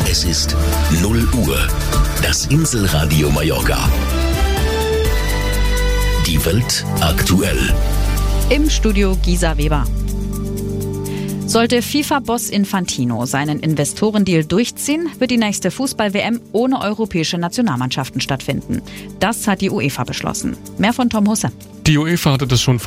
Es ist 0 Uhr. Das Inselradio Mallorca. Die Welt aktuell. Im Studio Gisa Weber. Sollte FIFA-Boss Infantino seinen Investorendeal durchziehen, wird die nächste Fußball-WM ohne europäische Nationalmannschaften stattfinden. Das hat die UEFA beschlossen. Mehr von Tom Husse. Die UEFA hatte das schon